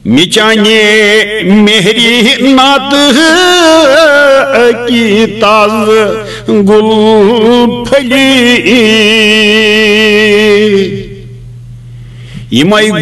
मिचाने मेहरी नात की ताज गुल फली यमई